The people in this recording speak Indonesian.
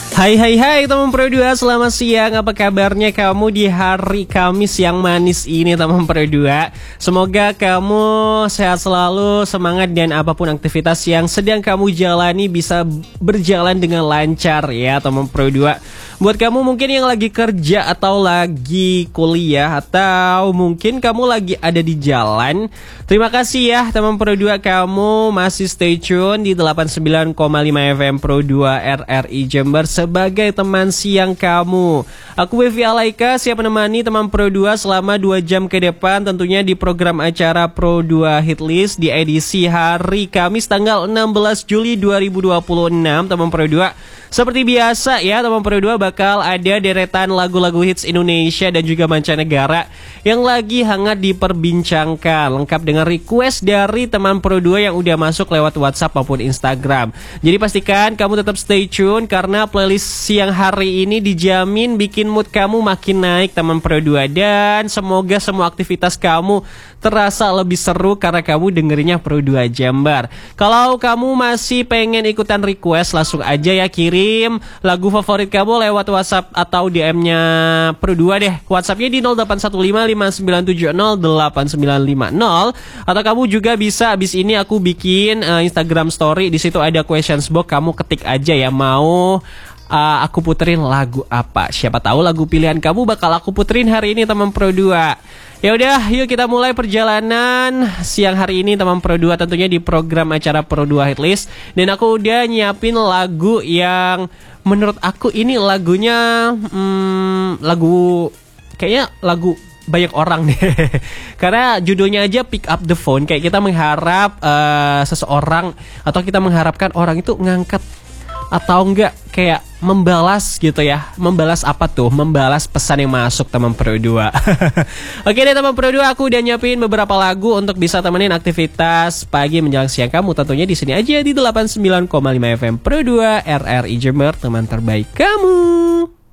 Hai hai hai teman Pro 2, selamat siang. Apa kabarnya kamu di hari Kamis yang manis ini teman Pro 2? Semoga kamu sehat selalu, semangat, dan apapun aktivitas yang sedang kamu jalani bisa berjalan dengan lancar ya teman Pro 2. Buat kamu mungkin yang lagi kerja atau lagi kuliah atau mungkin kamu lagi ada di jalan, terima kasih ya teman Pro 2, kamu masih stay tune di 89,5 FM Pro 2 RRI Jember sebagai teman siang kamu. Aku Wevi Alaika siap menemani teman Pro 2 selama 2 jam ke depan, tentunya di program acara Pro 2 Hitlist di edisi hari Kamis tanggal 16 Juli 2026 teman Pro 2. Seperti biasa ya teman Pro 2, bakal ada deretan lagu-lagu hits Indonesia dan juga mancanegara yang lagi hangat diperbincangkan, lengkap dengan request dari teman Pro 2 yang udah masuk lewat WhatsApp maupun Instagram. Jadi pastikan kamu tetap stay tune karena playlist siang hari ini dijamin bikin mood kamu makin naik teman Pro 2, dan semoga semua aktivitas kamu terasa lebih seru karena kamu dengerinnya Pro 2 Jember. Kalau kamu masih pengen ikutan request, langsung aja ya kirim lagu favorit kamu lewat WhatsApp atau DM-nya Pro 2 deh. WhatsApp-nya di 081559708950, atau kamu juga bisa abis ini aku bikin Instagram story, di situ ada questions box, kamu ketik aja ya mau aku puterin lagu apa. Siapa tahu lagu pilihan kamu bakal aku puterin hari ini teman Pro 2. Ya udah, yuk kita mulai perjalanan siang hari ini teman Pro 2, tentunya di program acara Pro 2 Hitlist. Dan aku udah nyiapin lagu yang menurut aku ini lagunya kayaknya lagu banyak orang deh. Karena judulnya aja Pick Up The Phone, kayak kita mengharap seseorang atau kita mengharapkan orang itu ngangkat atau enggak kayak membalas gitu ya. Membalas apa tuh? Membalas pesan yang masuk teman Pro 2. Oke deh teman Pro 2, aku udah nyiapin beberapa lagu untuk bisa temenin aktivitas pagi menjelang siang kamu, tentunya di sini aja di 89,5 FM Pro 2 RRI Jember, teman terbaik kamu.